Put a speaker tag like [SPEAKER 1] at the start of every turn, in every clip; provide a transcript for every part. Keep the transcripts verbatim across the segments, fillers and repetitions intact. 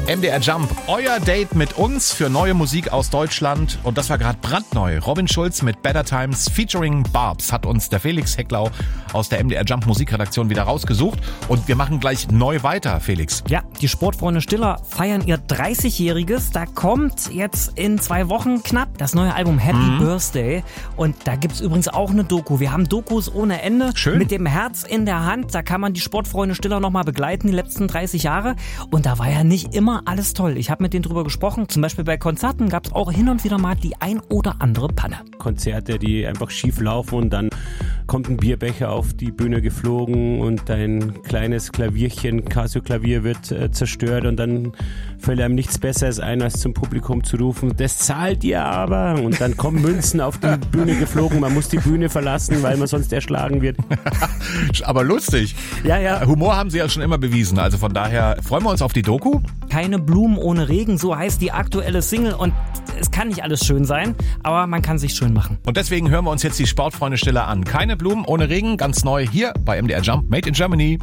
[SPEAKER 1] M D R Jump, euer Date mit uns für neue Musik aus Deutschland. Und das war gerade brandneu. Robin Schulz mit Better Times featuring Barbs hat uns der Felix Hecklau aus der M D R Jump Musikredaktion wieder rausgesucht. Und wir machen gleich neu weiter, Felix.
[SPEAKER 2] Ja, die Sportfreunde Stiller feiern ihr dreißigjähriges. Da kommt jetzt in zwei Wochen knapp das neue Album Happy mhm. Birthday. Und da gibt's übrigens auch eine Doku. Wir haben Dokus ohne Ende.
[SPEAKER 1] Schön.
[SPEAKER 2] Mit dem Herz in der Hand. Da kann man die Sportfreunde Stiller nochmal begleiten, die letzten dreißig Jahre. Und da war ja nicht immer alles toll. Ich habe mit denen drüber gesprochen. Zum Beispiel bei Konzerten gab es auch hin und wieder mal die ein oder andere Panne.
[SPEAKER 3] Konzerte, die einfach schief laufen und dann kommt ein Bierbecher auf die Bühne geflogen und dein kleines Klavierchen, Casio-Klavier wird äh, zerstört und dann fällt einem nichts Besseres ein, als zum Publikum zu rufen, das zahlt ihr aber. Und dann kommen Münzen auf die Bühne geflogen, man muss die Bühne verlassen, weil man sonst erschlagen wird.
[SPEAKER 1] Aber lustig.
[SPEAKER 2] Ja, ja.
[SPEAKER 1] Humor haben sie ja schon immer bewiesen, also von daher freuen wir uns auf die Doku.
[SPEAKER 2] Keine Blumen ohne Regen, so heißt die aktuelle Single und es kann nicht alles schön sein, aber man kann sich schön machen.
[SPEAKER 1] Und deswegen hören wir uns jetzt die Sportfreunde Stiller an. Keine Blumen ohne Regen, ganz neu hier bei M D R Jump, Made in Germany.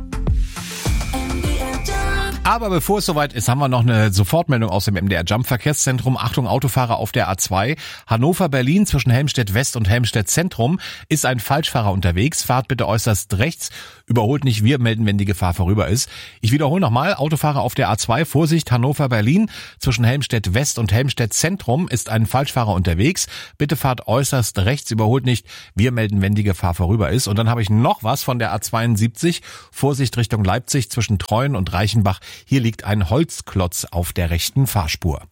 [SPEAKER 1] Aber bevor es soweit ist, haben wir noch eine Sofortmeldung aus dem M D R Jump Verkehrszentrum. Achtung, Autofahrer auf der A zwei. Hannover-Berlin zwischen Helmstedt West und Helmstedt Zentrum ist ein Falschfahrer unterwegs. Fahrt bitte äußerst rechts. Überholt nicht, wir melden, wenn die Gefahr vorüber ist. Ich wiederhole nochmal, Autofahrer auf der A zwei. Vorsicht, Hannover-Berlin zwischen Helmstedt West und Helmstedt Zentrum ist ein Falschfahrer unterwegs. Bitte fahrt äußerst rechts. Überholt nicht, wir melden, wenn die Gefahr vorüber ist. Und dann habe ich noch was von der A zweiundsiebzig. Vorsicht Richtung Leipzig zwischen Treuen und Reichenbach. Hier liegt ein Holzklotz auf der rechten Fahrspur.